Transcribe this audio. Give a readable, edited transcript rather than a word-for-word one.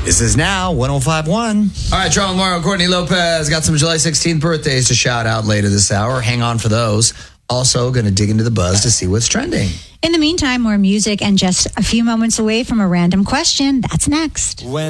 This is now 105.1. All right, Charles Mario, Courtney Lopez got some July 16th birthdays to shout out later this hour. Hang on for those. Also, going to dig into the buzz to see what's trending. In the meantime, more music and just a few moments away from a random question. That's next.